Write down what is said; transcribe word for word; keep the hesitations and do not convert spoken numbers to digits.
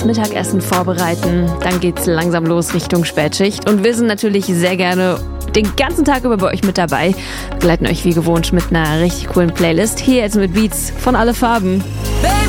Mittagessen vorbereiten. Dann geht's langsam los Richtung Spätschicht. Und wir sind natürlich sehr gerne den ganzen Tag über bei euch mit dabei. Begleiten euch wie gewohnt mit einer richtig coolen Playlist. Hier jetzt mit Beats von Alle Farben. Baby.